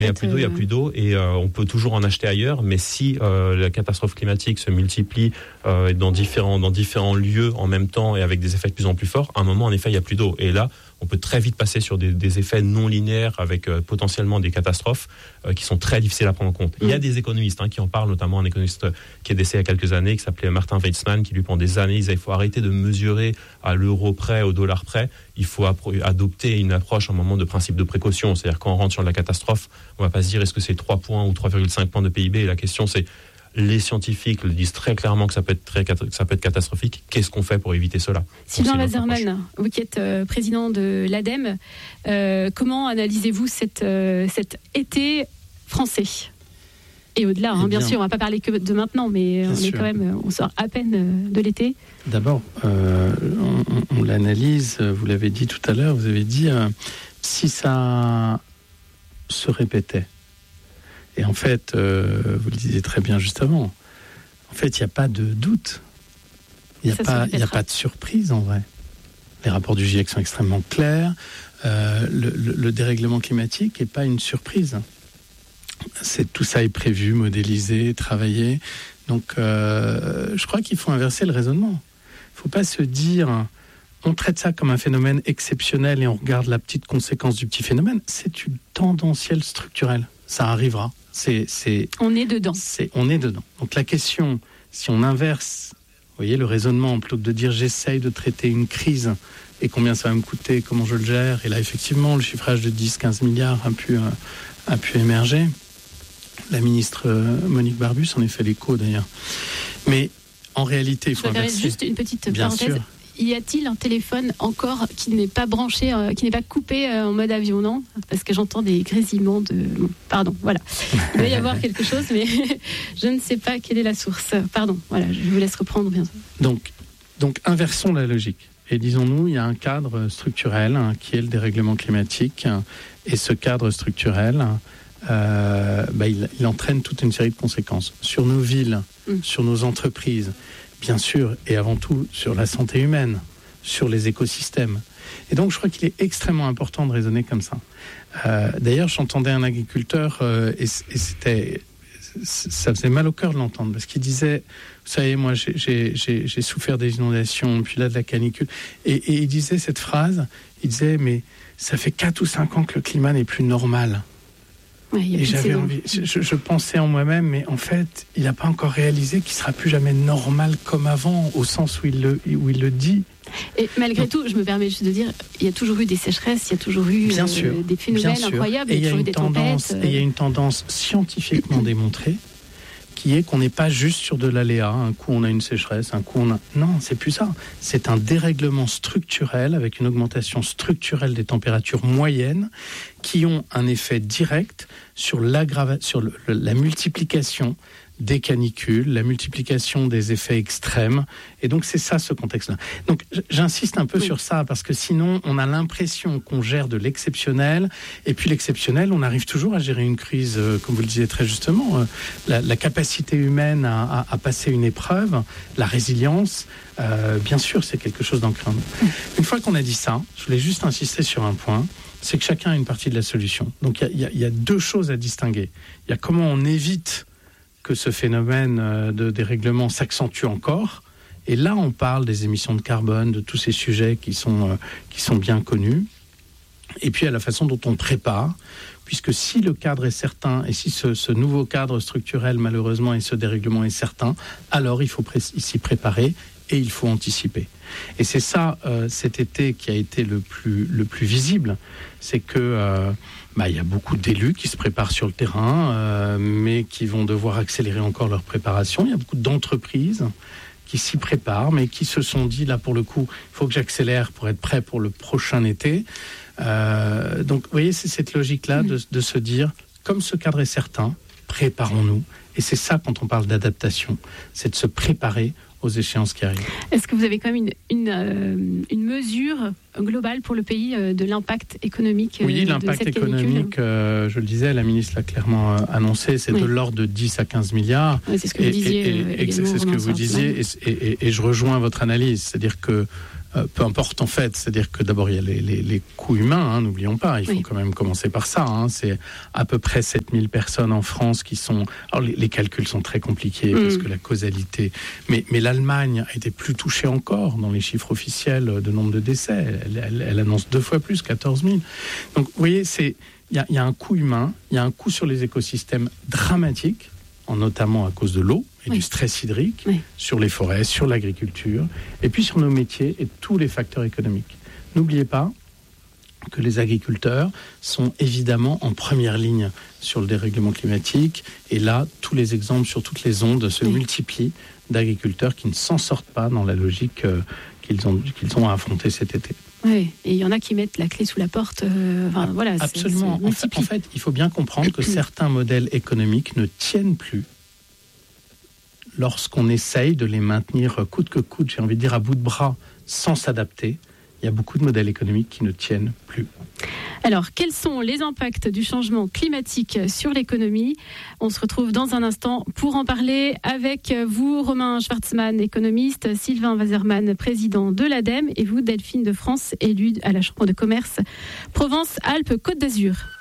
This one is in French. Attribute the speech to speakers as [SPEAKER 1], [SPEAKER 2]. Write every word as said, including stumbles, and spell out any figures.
[SPEAKER 1] Mais il n'y a plus d'eau, il n'y a plus d'eau et euh, on peut toujours en acheter ailleurs. Mais si euh, la catastrophe climatique se multiplie euh, dans, différents, dans différents lieux en même temps et avec des effets de plus en plus forts, à un moment, en effet, il n'y a plus d'eau. Et là, on peut très vite passer sur des, des effets non linéaires avec euh, potentiellement des catastrophes euh, qui sont très difficiles à prendre en compte. Mmh. Il y a des économistes hein, qui en parlent, notamment un économiste qui est décédé il y a quelques années, qui s'appelait Martin Weitzman, qui lui pendant des années disait il faut arrêter de mesurer à l'euro près, au dollar près. Il faut appro- adopter une approche en moment de principe de précaution. C'est-à-dire quand on rentre sur la catastrophe, on ne va pas se dire est-ce que c'est trois points ou trois virgule cinq points de P I B. Et la question c'est les scientifiques le disent très clairement que ça peut être, très, que ça peut être catastrophique. Qu'est-ce qu'on fait pour éviter cela ?
[SPEAKER 2] Sylvain Waserman, vous qui êtes euh, président de l'ADEME, euh, comment analysez-vous cette, euh, cet été français ? Et au-delà, hein, bien, bien sûr, on ne va pas parler que de maintenant, mais bien on sûr. est quand même, on sort à peine de l'été.
[SPEAKER 3] D'abord, euh, on, on l'analyse, vous l'avez dit tout à l'heure, vous avez dit euh, si ça se répétait. Et en fait, euh, vous le disiez très bien juste avant, en fait, il n'y a pas de doute. Il n'y a, pas, y a pas de surprise, en vrai. Les rapports du GIEC sont extrêmement clairs. Euh, le, le, le dérèglement climatique n'est pas une surprise. C'est, tout ça est prévu, modélisé, travaillé. Donc, euh, je crois qu'il faut inverser le raisonnement. Il ne faut pas se dire... On traite ça comme un phénomène exceptionnel et on regarde la petite conséquence du petit phénomène. C'est une tendancielle structurelle. Ça arrivera. C'est, c'est,
[SPEAKER 2] on est dedans.
[SPEAKER 3] C'est, on est dedans. Donc la question, si on inverse, vous voyez, le raisonnement, plutôt que de dire j'essaye de traiter une crise et combien ça va me coûter, comment je le gère, et là effectivement le chiffrage de dix à quinze milliards a pu, euh, a pu émerger. La ministre euh, Monique Barbus en est fait l'écho d'ailleurs. Mais en réalité, il faut inverser.
[SPEAKER 2] Je juste une petite
[SPEAKER 3] Bien
[SPEAKER 2] parenthèse.
[SPEAKER 3] Sûr.
[SPEAKER 2] Y a-t-il un téléphone encore qui n'est pas branché, euh, qui n'est pas coupé euh, en mode avion, non ? Parce que j'entends des grésillements de... Pardon, voilà. Il doit y avoir quelque chose, mais je ne sais pas quelle est la source. Pardon, voilà, je vous laisse reprendre bien sûr.
[SPEAKER 3] Donc, donc inversons la logique. Et disons-nous, il y a un cadre structurel hein, qui est le dérèglement climatique. Et ce cadre structurel, euh, bah, il, il entraîne toute une série de conséquences sur nos villes, mm. sur nos entreprises, bien sûr, et avant tout sur la santé humaine, sur les écosystèmes. Et donc, je crois qu'il est extrêmement important de raisonner comme ça. Euh, d'ailleurs, j'entendais un agriculteur, euh, et, et c'était, ça faisait mal au cœur de l'entendre, parce qu'il disait, vous savez, moi, j'ai, j'ai, j'ai, j'ai souffert des inondations, puis là, de la canicule. Et, et il disait cette phrase, il disait, mais ça fait quatre ou cinq ans que le climat n'est plus normal.
[SPEAKER 2] Ouais, y a
[SPEAKER 3] et j'avais envie, je, je pensais en moi-même, mais en fait, il n'a pas encore réalisé qu'il ne sera plus jamais normal comme avant, au sens où il le, où il le dit.
[SPEAKER 2] Et malgré Donc, tout, je me permets juste de dire, il y a toujours eu des sécheresses, il y a toujours eu
[SPEAKER 3] bien
[SPEAKER 2] euh,
[SPEAKER 3] sûr,
[SPEAKER 2] des phénomènes
[SPEAKER 3] bien sûr.
[SPEAKER 2] incroyables,
[SPEAKER 3] et
[SPEAKER 2] il y a toujours eu des
[SPEAKER 3] tendance,
[SPEAKER 2] tempêtes. Euh...
[SPEAKER 3] Et il y a une tendance scientifiquement démontrée, qui est qu'on n'est pas juste sur de l'aléa. Un coup, on a une sécheresse, un coup, on a... Non, c'est plus ça. C'est un dérèglement structurel avec une augmentation structurelle des températures moyennes qui ont un effet direct sur, sur le, la multiplication des canicules, la multiplication des effets extrêmes. Et donc, c'est ça, ce contexte-là. Donc, j'insiste un peu oui. sur ça, parce que sinon, on a l'impression qu'on gère de l'exceptionnel. Et puis, l'exceptionnel, on arrive toujours à gérer une crise, euh, comme vous le disiez très justement. Euh, la, la capacité humaine à, à, à passer une épreuve, la résilience, euh, bien sûr, c'est quelque chose d'en craindre. Une fois qu'on a dit ça, je voulais juste insister sur un point, c'est que chacun a une partie de la solution. Donc, il y, y, y a deux choses à distinguer. Il y a comment on évite que ce phénomène de dérèglement s'accentue encore. Et là, on parle des émissions de carbone, de tous ces sujets qui sont, euh, qui sont bien connus. Et puis, à la façon dont on prépare, puisque si le cadre est certain, et si ce, ce nouveau cadre structurel, malheureusement, et ce dérèglement est certain, alors il faut pré- s'y préparer et il faut anticiper. Et c'est ça, euh, cet été, qui a été le plus, le plus visible, c'est que... Euh, Bah, il y a beaucoup d'élus qui se préparent sur le terrain, euh, mais qui vont devoir accélérer encore leur préparation. Il y a beaucoup d'entreprises qui s'y préparent, mais qui se sont dit, là, pour le coup, il faut que j'accélère pour être prêt pour le prochain été. Euh, donc, vous voyez, c'est cette logique-là de, de se dire, comme ce cadre est certain, préparons-nous. Et c'est ça, quand on parle d'adaptation, c'est de se préparer aux échéances qui arrivent.
[SPEAKER 2] Est-ce que vous avez quand même une, une, euh, une mesure globale pour le pays euh, de l'impact économique euh,
[SPEAKER 3] Oui,
[SPEAKER 2] de
[SPEAKER 3] l'impact
[SPEAKER 2] cette
[SPEAKER 3] économique, euh, je le disais, la ministre l'a clairement euh, annoncé, c'est oui. de l'ordre de dix à quinze milliards.
[SPEAKER 2] Oui, c'est ce que vous disiez.
[SPEAKER 3] Et, et, et, c'est ce que vous disiez, et, et, et, et je rejoins votre analyse, c'est-à-dire que euh, peu importe en fait. C'est-à-dire que d'abord il y a les, les, les coûts humains, hein, n'oublions pas, il faut oui. quand même commencer par ça. Hein. C'est à peu près sept mille personnes en France qui sont... Alors les, les calculs sont très compliqués mmh. parce que la causalité... Mais, mais l'Allemagne a été plus touchée encore dans les chiffres officiels de nombre de décès. Elle, elle, elle annonce deux fois plus, quatorze mille. Donc vous voyez, c'est... Il y, a, il y a un coût humain, il y a un coût sur les écosystèmes dramatique, notamment à cause de l'eau et oui. du stress hydrique, oui. sur les forêts, sur l'agriculture, et puis sur nos métiers et tous les facteurs économiques. N'oubliez pas que les agriculteurs sont évidemment en première ligne sur le dérèglement climatique, et là, tous les exemples sur toutes les ondes se oui. multiplient d'agriculteurs qui ne s'en sortent pas dans la logique euh, qu'ils ont, qu'ils ont à affronter cet été.
[SPEAKER 2] Oui, et il y en a qui mettent la clé sous la porte. Euh, enfin, ah, voilà,
[SPEAKER 3] absolument. C'est, c'est en, fait, en fait, il faut bien comprendre que certains modèles économiques ne tiennent plus lorsqu'on essaye de les maintenir coûte que coûte, j'ai envie de dire à bout de bras, sans s'adapter. Il y a beaucoup de modèles économiques qui ne tiennent plus.
[SPEAKER 2] Alors, quels sont les impacts du changement climatique sur l'économie ? On se retrouve dans un instant pour en parler avec vous, Romain Schwartzmann, économiste, Sylvain Waserman, président de l'ADEME, et vous, Delphine de France, élue à la Chambre de commerce Provence-Alpes-Côte d'Azur.